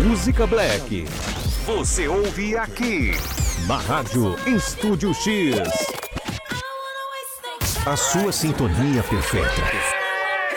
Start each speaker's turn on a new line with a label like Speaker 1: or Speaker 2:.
Speaker 1: Música Black.
Speaker 2: Você ouve aqui.
Speaker 1: Na Rádio Estúdio X. A sua sintonia perfeita.